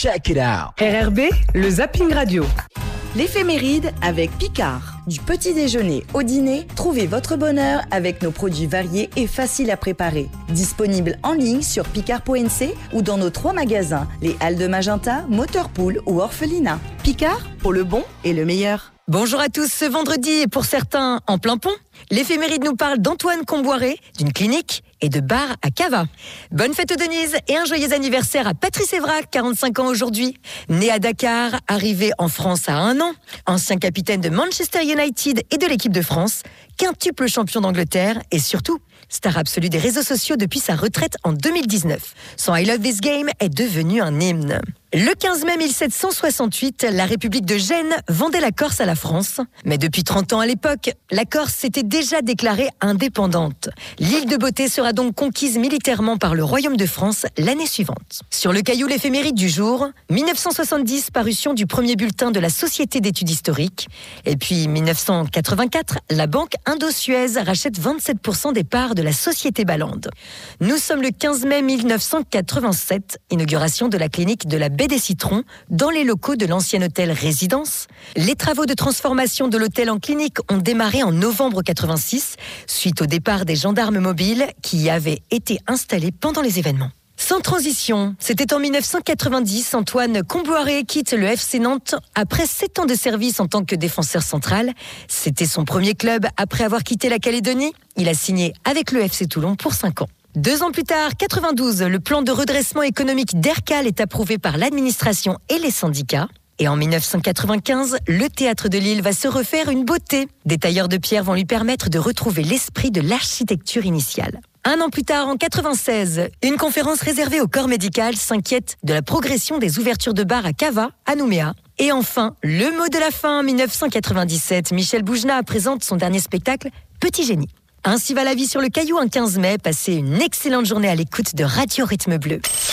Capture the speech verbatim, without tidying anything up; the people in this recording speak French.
Check it out. R R B, le zapping radio. L'éphéméride avec Picard. Du petit déjeuner au dîner, trouvez votre bonheur avec nos produits variés et faciles à préparer. Disponibles en ligne sur picard point n c ou dans nos trois magasins, les Halles de Magenta, Motorpool ou Orphelinat. Picard, pour le bon et le meilleur. Bonjour à tous, ce vendredi et pour certains en plein pont, l'éphéméride nous parle d'Antoine Comboiré, d'une clinique et de bar à Cava. Bonne fête Denise et un joyeux anniversaire à Patrice Evra, quarante-cinq ans aujourd'hui. Né à Dakar, arrivé en France à un an, ancien capitaine de Manchester United et de l'équipe de France, quintuple champion d'Angleterre et surtout star absolu des réseaux sociaux depuis sa retraite en deux mille dix-neuf. Son I Love This Game est devenu un hymne. Le quinze mai mille sept cent soixante-huit, la République de Gênes vendait la Corse à la France. Mais depuis trente ans à l'époque, la Corse s'était déjà déclarée indépendante. L'île de Beauté sera donc conquise militairement par le Royaume de France l'année suivante. Sur le caillou, l'éphéméride du jour, mille neuf cent soixante-dix, parution du premier bulletin de la Société d'études historiques. Et puis mille neuf cent quatre-vingt-quatre, la banque Indo-Suez rachète vingt-sept pour cent des parts de la Société Ballande. Nous sommes le quinze mai mille neuf cent quatre-vingt-sept, inauguration de la clinique de la Baie des Citrons dans les locaux de l'ancien hôtel Résidence. Les travaux de transformation de l'hôtel en clinique ont démarré en novembre quatre-vingt-six, suite au départ des gendarmes mobiles qui y avaient été installés pendant les événements. Sans transition, c'était en mille neuf cent quatre-vingt-dix, Antoine Comboiré quitte le F C Nantes après sept ans de service en tant que défenseur central. C'était son premier club après avoir quitté la Calédonie. Il a signé avec le F C Toulon pour cinq ans. Deux ans plus tard, quatre-vingt-douze, le plan de redressement économique d'Hercal est approuvé par l'administration et les syndicats. Et en mille neuf cent quatre-vingt-quinze, le théâtre de Lille va se refaire une beauté. Des tailleurs de pierre vont lui permettre de retrouver l'esprit de l'architecture initiale. Un an plus tard, en quatre-vingt-seize, une conférence réservée au corps médical s'inquiète de la progression des ouvertures de bars à Cava, à Nouméa. Et enfin, le mot de la fin, mille neuf cent quatre-vingt-dix-sept, Michel Boujna présente son dernier spectacle, Petit Génie. Ainsi va la vie sur le caillou un quinze mai. Passez une excellente journée à l'écoute de Radio Rythme Bleu.